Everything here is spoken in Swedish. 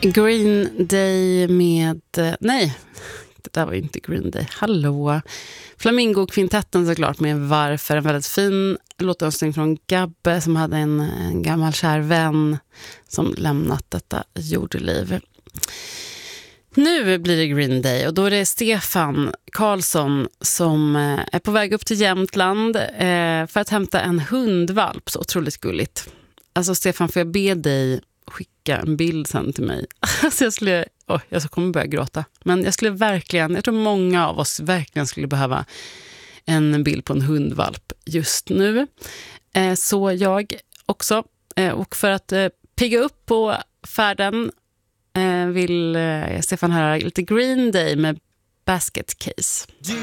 Green Day med... Nej, det där var ju inte Green Day. Hallå. Flamingo-kvintetten såklart med Varför. En väldigt fin låtönskning från Gabbe som hade en gammal kär vän som lämnat detta jordeliv. Nu blir det Green Day och då är det Stefan Karlsson som är på väg upp till Jämtland för att hämta en hundvalp. Så otroligt gulligt. Alltså Stefan, får jag be dig skicka en bild sen till mig? Alltså jag kommer börja gråta. Men jag tror många av oss verkligen skulle behöva en bild på en hundvalp just nu. Så jag också. Och för att pigga upp på färden vill Stefan höra lite Green Day med Basket Case.